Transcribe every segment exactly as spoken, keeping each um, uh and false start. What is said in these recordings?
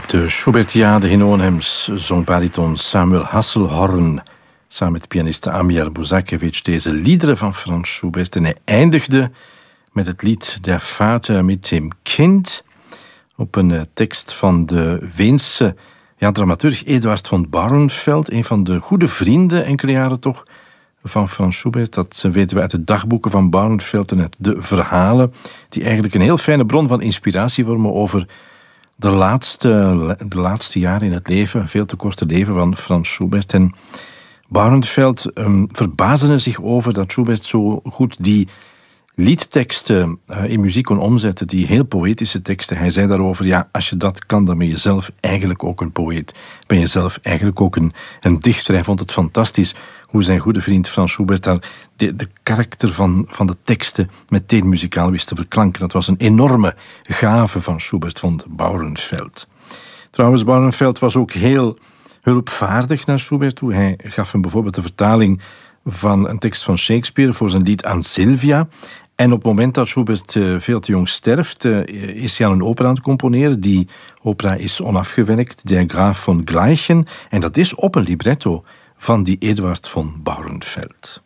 Op de Schubertiade in Arnhems zong bariton Samuel Hasselhorn samen met pianiste Amiel Buzakevich deze liederen van Franz Schubert. En hij eindigde met het lied Der Vater mit dem Kind op een uh, tekst van de Weense ja, dramaturg Eduard von Bauernfeld, een van de goede vrienden, enkele jaren toch, van Franz Schubert. Dat weten we uit de dagboeken van Bauernfeld en uit de verhalen, die eigenlijk een heel fijne bron van inspiratie vormen over de laatste, de laatste jaren in het leven, veel te korte leven van Franz Schubert. En Bauernfeld um, verbaasde er zich over dat Schubert zo goed die liedteksten uh, in muziek kon omzetten, die heel poëtische teksten. Hij zei daarover, ja, als je dat kan, dan ben je zelf eigenlijk ook een poëet. Ben je zelf eigenlijk ook een, een dichter. Hij vond het fantastisch hoe zijn goede vriend Franz Schubert daar de, de karakter van, van de teksten meteen muzikaal wist te verklanken. Dat was een enorme gave van Schubert, vond Bauernfeld. Trouwens, Bauernfeld was ook heel hulpvaardig naar Schubert toe. Hij gaf hem bijvoorbeeld de vertaling van een tekst van Shakespeare voor zijn lied aan Sylvia. En op het moment dat Schubert uh, veel te jong sterft, uh, is hij aan een opera aan het componeren. Die opera is onafgewerkt, Der Graaf von Gleichen. En dat is op een libretto van die Eduard von Bauernfeld.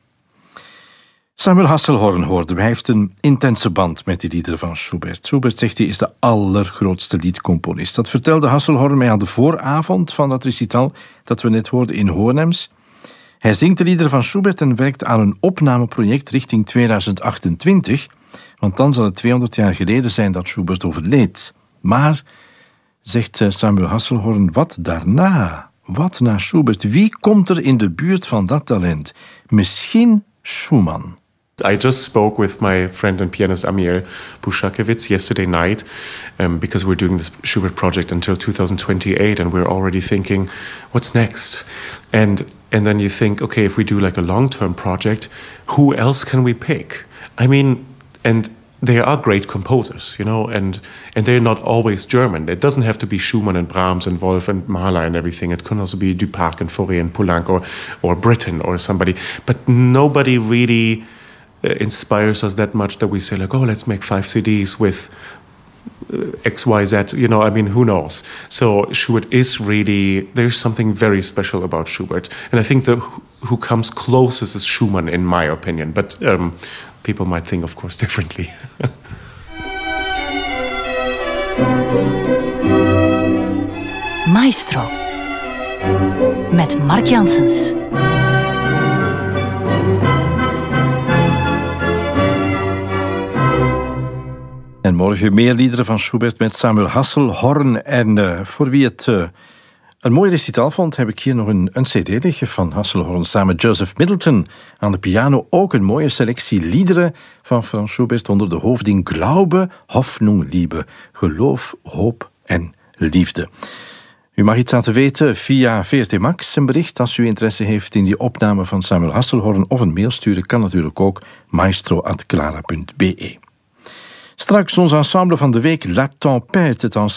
Samuel Hasselhorn hoorde. Hij heeft een intense band met die liederen van Schubert. Schubert, zegt hij, is de allergrootste liedcomponist. Dat vertelde Hasselhorn mij aan de vooravond van dat recital dat we net hoorden in Hoornems. Hij zingt de liederen van Schubert en werkt aan een opnameproject richting tweeduizend achtentwintig, want dan zal het tweehonderd jaar geleden zijn dat Schubert overleed. Maar, zegt Samuel Hasselhorn, wat daarna? Wat na Schubert? Wie komt er in de buurt van dat talent? Misschien Schumann. I just spoke with my friend and pianist Amiel Buzakevich yesterday night um, because we're doing this Schubert project until two thousand twenty-eight and we're already thinking, what's next? And and then you think, okay, if we do like a long-term project, who else can we pick? I mean, and they are great composers, you know, and and they're not always German. It doesn't have to be Schumann and Brahms and Wolf and Mahler and everything. It can also be Duparc and Fauré and Poulenc or, or Britten or somebody. But nobody really uh, inspires us that much that we say like, oh, let's make five C Ds with uh, X, Y, Z. You know, I mean, who knows? So Schubert is really, there's something very special about Schubert. And I think the who comes closest is Schumann, in my opinion. But um, people might think, of course, differently. Maestro. Met Mark Janssens. En morgen meer liederen van Schubert met Samuel Hasselhorn. En uh, voor wie het uh, een mooi recital vond, heb ik hier nog een, een cd liggen van Hasselhorn samen met Joseph Middleton aan de piano. Ook een mooie selectie liederen van Franz Schubert onder de hoofding Glaube, Hoffnung, Liebe. Geloof, hoop en liefde. U mag iets laten weten via V R T Max, een bericht. Als u interesse heeft in die opname van Samuel Hasselhorn of een mail sturen, kan natuurlijk ook maestro at clara punt be. Straks ons ensemble van de week La Tempête, het ensemble